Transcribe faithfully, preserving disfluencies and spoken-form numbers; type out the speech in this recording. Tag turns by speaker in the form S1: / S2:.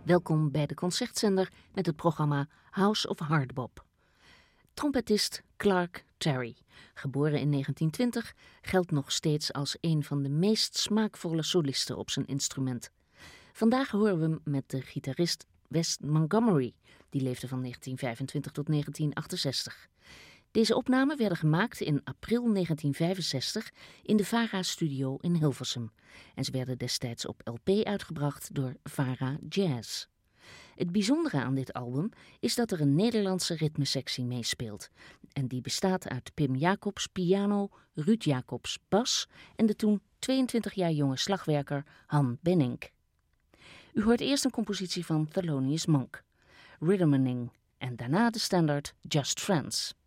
S1: Welkom bij de Concertzender met het programma House of Hardbop. Trompetist Clark Terry, geboren in negentien twintig, geldt nog steeds als een van de meest smaakvolle solisten op zijn instrument. Vandaag horen we hem met de gitarist Wes Montgomery, die leefde van negentien vijfentwintig tot negentien achtenzestig. Deze opnamen werden gemaakt in april negentien vijfenzestig in de VARA-studio in Hilversum. En ze werden destijds op L P uitgebracht door VARA Jazz. Het bijzondere aan dit album is dat er een Nederlandse ritmesectie meespeelt. En die bestaat uit Pim Jacobs piano, Ruud Jacobs bas en de toen tweeëntwintig jaar jonge slagwerker Han Benink. U hoort eerst een compositie van Thelonious Monk, Rhythmaning, en daarna de standaard Just Friends.